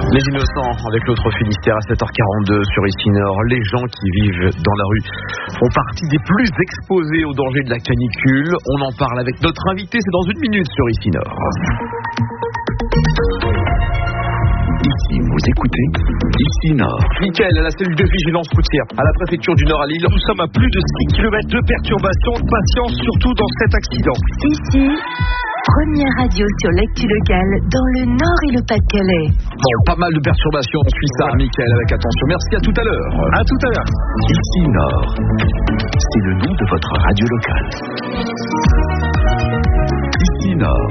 Les innocents avec l'autre Finistère à 7h42 sur Ici Nord. Les gens qui vivent dans la rue font partie des plus exposés au danger de la canicule. On en parle avec notre invité, c'est dans une minute sur Ici Nord. Ici, vous écoutez Ici Nord. Mickaël, à la cellule de vigilance routière, à la préfecture du Nord à Lille. Nous sommes à plus de 6 km de perturbation. Patience surtout dans cet accident. Ici, première radio sur l'actu locale dans le Nord et le Pas-de-Calais. Bon, pas mal de perturbations, on suit ça, Mickaël, avec attention. Merci, à tout à l'heure. À tout à l'heure. Ici Nord, c'est le nom de votre radio locale. Ici Nord.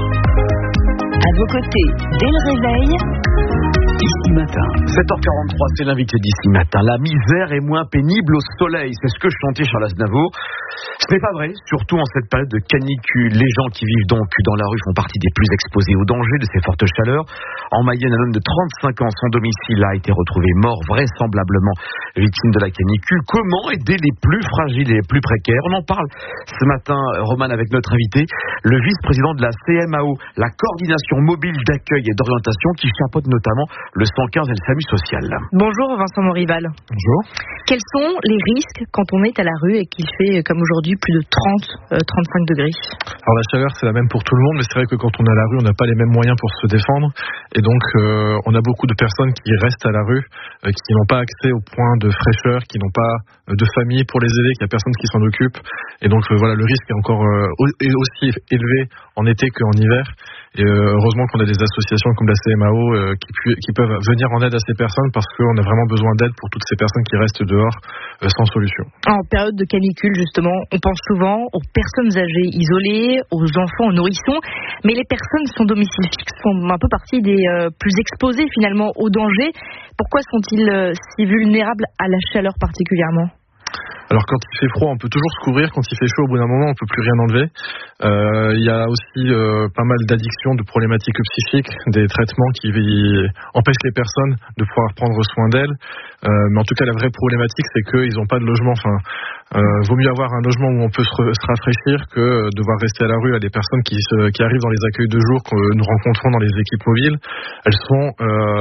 À vos côtés, dès le réveil. Ici Matin. 7h43, c'est l'invité d'Ici Matin. La misère est moins pénible au soleil. C'est ce que chantait Charles Aznavour. Ce n'est pas vrai, surtout en cette période de canicule. Les gens qui vivent donc dans la rue font partie des plus exposés au danger de ces fortes chaleurs. En Mayenne, un homme de 35 ans, son domicile a été retrouvé mort, vraisemblablement victime de la canicule. Comment aider les plus fragiles et les plus précaires? On en parle ce matin, Roman, avec notre invité, le vice-président de la CMAO, la coordination mobile d'accueil et d'orientation, qui chapeaute notamment le 115 et le SAMU social. Bonjour Vincent Morival. Bonjour. Quels sont les risques quand on est à la rue et qu'il fait, comme aujourd'hui, plus de 30-35 degrés? Alors la chaleur, c'est la même pour tout le monde, mais c'est vrai que quand on est à la rue, on n'a pas les mêmes moyens pour se défendre. Et donc, on a beaucoup de personnes qui restent à la rue, qui n'ont pas accès aux points de fraîcheur, qui n'ont pas de famille pour les aider, qu'il n'y a personne qui s'en occupe. Et donc, voilà, le risque est encore est aussi élevé en été qu'en hiver. Et heureusement qu'on a des associations comme la CMAO qui peuvent venir en aide à ces personnes, parce qu'on a vraiment besoin d'aide pour toutes ces personnes qui restent dehors sans solution. En période de canicule, justement, on pense souvent aux personnes âgées isolées, aux enfants, aux nourrissons, mais les personnes sans domicile fixe font un peu partie des plus exposées finalement au danger. Pourquoi sont-ils si vulnérables à la chaleur particulièrement ? Alors quand il fait froid, on peut toujours se couvrir. Quand il fait chaud, au bout d'un moment, on peut plus rien enlever. Il y a aussi pas mal d'addictions, de problématiques psychiques, des traitements qui empêchent les personnes de pouvoir prendre soin d'elles. Mais en tout cas, la vraie problématique, c'est qu'ils n'ont pas de logement. Vaut mieux avoir un logement où on peut se rafraîchir que devoir rester à la rue. À des personnes qui arrivent dans les accueils de jour que nous rencontrons dans les équipes mobiles, elles sont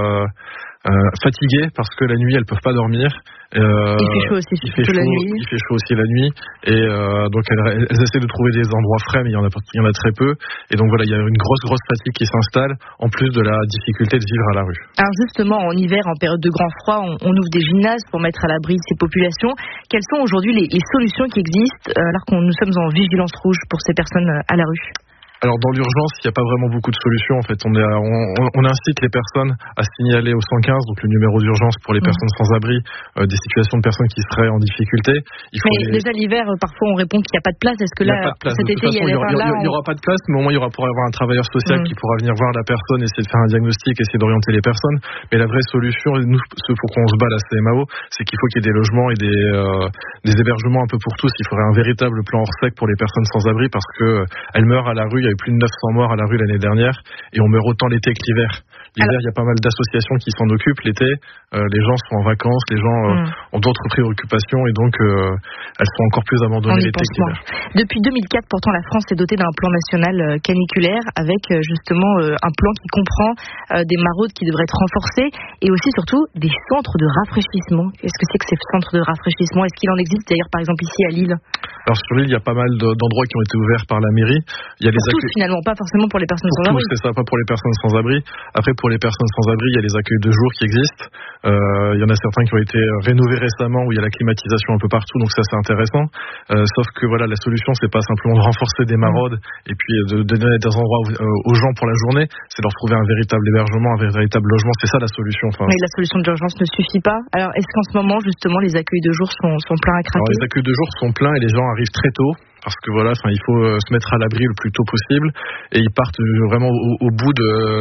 fatiguées parce que la nuit elles peuvent pas dormir. Il fait chaud aussi, la nuit. Il fait chaud aussi la nuit, et donc elles essaient de trouver des endroits frais, mais il y en a très peu. Et donc voilà, il y a une grosse fatigue qui s'installe, en plus de la difficulté de vivre à la rue. Alors justement, en hiver, en période de grand froid, on ouvre des gymnases pour mettre à l'abri ces populations. Quelles sont aujourd'hui les solutions qui existent alors que nous sommes en vigilance rouge pour ces personnes à la rue ? Alors dans l'urgence, il n'y a pas vraiment beaucoup de solutions en fait. On incite les personnes à signaler au 115, donc le numéro d'urgence pour les personnes sans abri, des situations de personnes qui seraient en difficulté. Déjà l'hiver, parfois on répond qu'il n'y a pas de place. Est-ce que là, cet été, il n'y aura pas de place, mais au moins il y aura pour avoir un travailleur social qui pourra venir voir la personne, essayer de faire un diagnostic, essayer d'orienter les personnes. Mais la vraie solution, nous, ce pour quoi on se bat à la CMAO, c'est qu'il faut qu'il y ait des logements et des hébergements un peu pour tous. Il faudrait un véritable plan hors sec pour les personnes sans abri, parce que elles meurent à la rue. Il y a eu plus de 900 morts à la rue l'année dernière, et on meurt autant l'été que l'hiver. L'hiver, il y a pas mal d'associations qui s'en occupent. L'été, les gens sont en vacances, les gens ont d'autres préoccupations, et donc elles sont encore plus abandonnées l'été que l'hiver. Depuis 2004, pourtant, la France est dotée d'un plan national caniculaire, avec justement un plan qui comprend des maraudes qui devraient être renforcées, et aussi surtout des centres de rafraîchissement. Qu'est-ce que c'est que ces centres de rafraîchissement? Est-ce qu'il en existe d'ailleurs, par exemple, ici à Lille? Alors sur l'île, il y a pas mal d'endroits qui ont été ouverts par la mairie. Il y a tous finalement, pas forcément pour les personnes sans abri. C'est ça, pas pour les personnes sans abri. Après, pour les personnes sans abri, il y a les accueils de jour qui existent. Il y en a certains qui ont été rénovés récemment, où il y a la climatisation un peu partout, donc ça c'est intéressant. Sauf que voilà, la solution, c'est pas simplement de renforcer des maraudes et puis de donner des endroits aux gens pour la journée, c'est de leur trouver un véritable hébergement, un véritable logement. C'est ça la solution. Mais la solution d'urgence ne suffit pas. Alors est-ce qu'en ce moment, justement, les accueils de jour sont pleins à craquer? Alors, les accueils de jour sont pleins et les gens arrivent très tôt, parce que voilà, il faut se mettre à l'abri le plus tôt possible, et ils partent vraiment au bout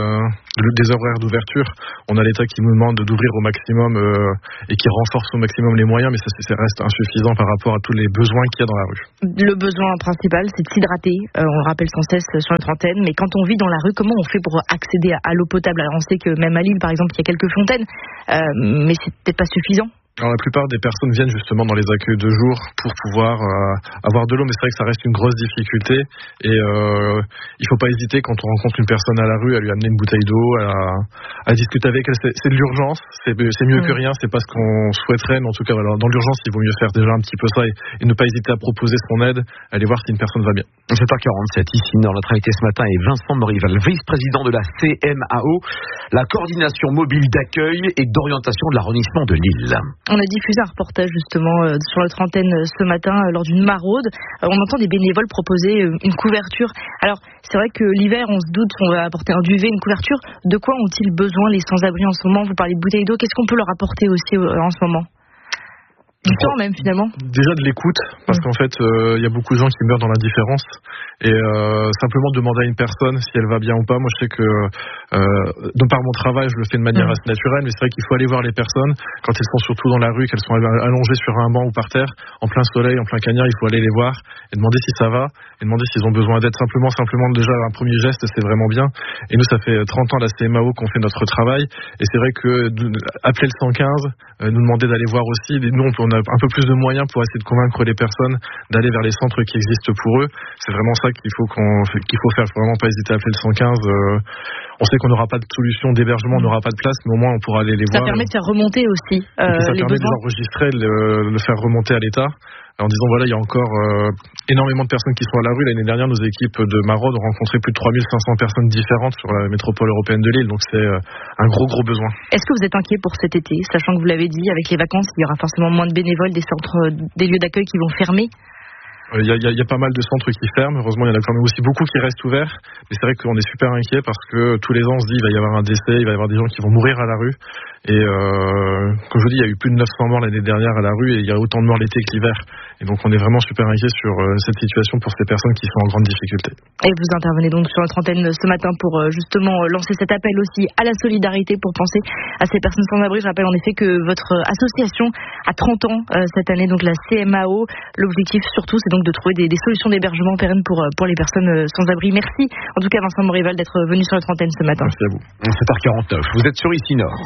des horaires d'ouverture. On a l'État qui nous demande d'ouvrir au maximum et qui renforce au maximum les moyens, mais ça reste insuffisant par rapport à tous les besoins qu'il y a dans la rue. Le besoin principal, c'est de s'hydrater. On le rappelle sans cesse sur notre antenne, mais quand on vit dans la rue, comment on fait pour accéder à l'eau potable? Alors on sait que même à Lille, par exemple, il y a quelques fontaines, mais c'est peut-être pas suffisant. Alors la plupart des personnes viennent justement dans les accueils de jour pour pouvoir avoir de l'eau, mais c'est vrai que ça reste une grosse difficulté et il faut pas hésiter quand on rencontre une personne à la rue à lui amener une bouteille d'eau, à discuter avec elle. C'est de l'urgence, c'est mieux que rien, c'est pas ce qu'on souhaiterait, mais en tout cas voilà, dans l'urgence il vaut mieux faire déjà un petit peu ça et ne pas hésiter à proposer son aide, aller voir si une personne va bien. 7h47 ici dans notre invité ce matin est Vincent Morival, vice-président de la CMAO, la coordination mobile d'accueil et d'orientation de l'arrondissement de Lille. On a diffusé un reportage justement sur notre antenne ce matin lors d'une maraude. On entend des bénévoles proposer une couverture. Alors c'est vrai que l'hiver on se doute qu'on va apporter un duvet, une couverture. De quoi ont-ils besoin les sans-abri en ce moment? Vous parlez de bouteilles d'eau, qu'est-ce qu'on peut leur apporter aussi en ce moment? Du temps même finalement. Déjà de l'écoute, parce qu'en fait il y a beaucoup de gens qui meurent dans l'indifférence et simplement demander à une personne si elle va bien ou pas. Moi je sais que de par mon travail je le fais de manière assez naturelle, mais c'est vrai qu'il faut aller voir les personnes quand elles sont surtout dans la rue, qu'elles sont allongées sur un banc ou par terre, en plein soleil, en plein cagnard. Il faut aller les voir et demander si ça va et demander s'ils ont besoin d'aide. Simplement déjà un premier geste, c'est vraiment bien. Et nous ça fait 30 ans à la CMAO qu'on fait notre travail et c'est vrai que appeler le 115, nous demander d'aller voir aussi, nous on a un peu plus de moyens pour essayer de convaincre les personnes d'aller vers les centres qui existent pour eux. C'est vraiment ça qu'il faut faire. Il faut vraiment pas hésiter à appeler le 115. On sait qu'on n'aura pas de solution d'hébergement, on n'aura pas de place, mais au moins on pourra aller les voir. Ça permet de faire remonter aussi ça les permet besoins. d'enregistrer, de le faire remonter à l'État. En disant voilà, il y a encore énormément de personnes qui sont à la rue. L'année dernière, nos équipes de maraude ont rencontré plus de 3500 personnes différentes sur la métropole européenne de Lille. Donc c'est un gros besoin. Est-ce que vous êtes inquiet pour cet été, sachant que vous l'avez dit, avec les vacances, il y aura forcément moins de bénévoles, des lieux d'accueil qui vont fermer? Il y a pas mal de centres qui ferment. Heureusement, il y en a quand même aussi beaucoup qui restent ouverts. Mais c'est vrai qu'on est super inquiet parce que tous les ans, on se dit il va y avoir un décès, il va y avoir des gens qui vont mourir à la rue. Et comme je vous dis, il y a eu plus de 900 morts l'année dernière à la rue et il y a autant de morts l'été que l'hiver. Et donc on est vraiment super inquiet sur cette situation pour ces personnes qui sont en grande difficulté. Et vous intervenez donc sur notre antenne ce matin pour justement lancer cet appel aussi à la solidarité pour penser à ces personnes sans abri. Je rappelle en effet que votre association a 30 ans cette année, donc la CMAO. L'objectif surtout c'est donc de trouver des solutions d'hébergement pérennes pour les personnes sans abri. Merci en tout cas Vincent Morival d'être venu sur notre antenne ce matin. Merci à vous. 7h49, vous êtes sur Ici Nord.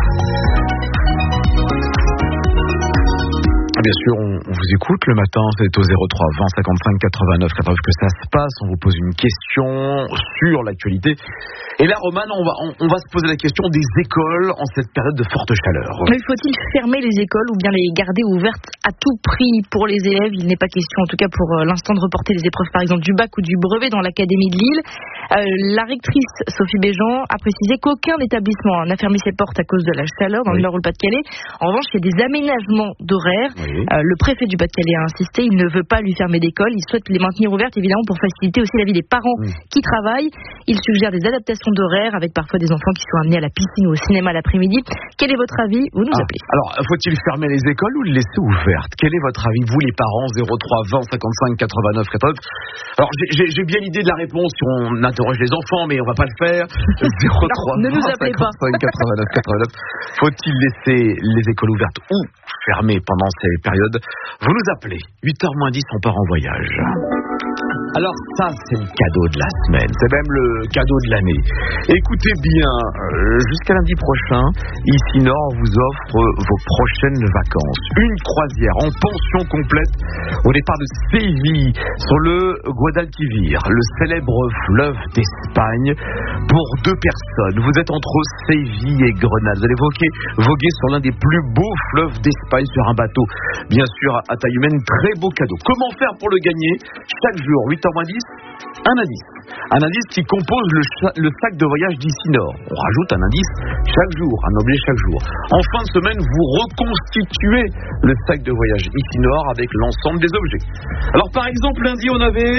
Bien sûr, on vous écoute le matin, c'est au 03 20 55 89 89 que ça se passe. On vous pose une question sur l'actualité. Et là, Romane, on va se poser la question des écoles en cette période de forte chaleur. Mais faut-il fermer les écoles ou bien les garder ouvertes à tout prix pour les élèves? Il n'est pas question, en tout cas pour l'instant, de reporter les épreuves, par exemple, du bac ou du brevet dans l'académie de Lille. La rectrice Sophie Béjean a précisé qu'aucun établissement n'a fermé ses portes à cause de la chaleur dans le Nord ou le Pas-de-Calais. En revanche, il y a des aménagements d'horaires. Le préfet du Pas-de-Calais a insisté, il ne veut pas lui fermer d'école, il souhaite les maintenir ouvertes évidemment pour faciliter aussi la vie des parents qui travaillent. Il suggère des adaptations d'horaires avec parfois des enfants qui sont amenés à la piscine ou au cinéma l'après-midi. Quel est votre avis? Vous nous appelez. Alors, faut-il fermer les écoles ou les laisser ouvertes? Quel est votre avis, vous les parents? 03 20 55 89 89. Alors, j'ai bien l'idée de la réponse si on interroge les enfants, mais on va pas le faire. 03 ne nous appelez 55 89 89. Faut-il laisser les écoles ouvertes ou fermées pendant ces périodes? Vous nous appelez. 8h-10, on part en voyage. Alors ça, c'est le cadeau de la semaine, c'est même le cadeau de l'année. Écoutez bien, jusqu'à lundi prochain, Ici Nord vous offre vos prochaines vacances. Une croisière en pension complète au départ de Séville, sur le Guadalquivir, le célèbre fleuve d'Espagne, pour 2 personnes. Vous êtes entre Séville et Grenade. Vous allez voguer sur l'un des plus beaux fleuves d'Espagne sur un bateau, bien sûr à taille humaine. Très beau cadeau. Comment faire pour le gagner? Chaque jour, 8h-10, un indice. Un indice qui compose le sac de voyage d'Ici Nord. On rajoute un indice chaque jour, un objet chaque jour. En fin de semaine, vous reconstituez le sac de voyage Ici Nord avec l'ensemble des objets. Alors par exemple, lundi, on avait...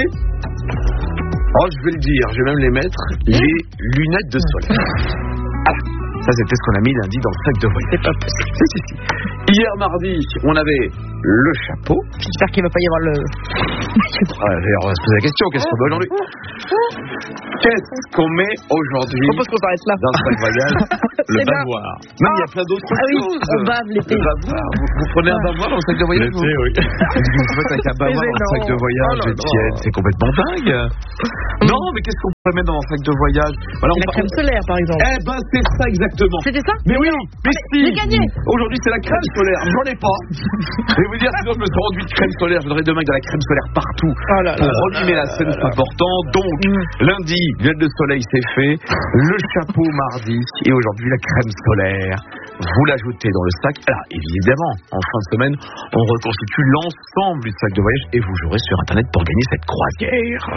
Oh, je vais le dire, je vais même les mettre, les lunettes de soleil. Ah, ça c'était ce qu'on a mis lundi dans le sac de voyage. C'est pas possible. Si. Hier mardi, on avait le chapeau. J'espère qu'il ne va pas y avoir le... On va se poser la question, qu'est-ce qu'on met aujourd'hui? Qu'est-ce qu'on met aujourd'hui? Je propose qu'on s'arrête là. Dans ce sac voyage? Le bavoir. Même il y a plein d'autres choses. On bave l'été. Vous prenez un bavoir dans le sac de voyage? L'été, oui. Vous faites avec un bavoir dans le sac de voyage, Étienne, c'est complètement dingue. Non, mais qu'est-ce qu'on peut mettre dans un sac de voyage? La crème solaire, par exemple. Eh ben, c'est ça exactement. C'était ça? Mais oui, mais si. J'ai gagné. Aujourd'hui, c'est la crème solaire. J'en ai pas. Je vais vous dire, sinon je me suis rendu de crème solaire. Je voudrais demain de la crème solaire partout pour rallumer la scène, c'est important. Donc, lundi, lunettes de soleil, c'est fait. Le chapeau mardi et aujourd'hui la crème solaire. Vous l'ajoutez dans le sac. Alors, évidemment, en fin de semaine, on reconstitue l'ensemble du sac de voyage et vous jouerez sur Internet pour gagner cette croisière.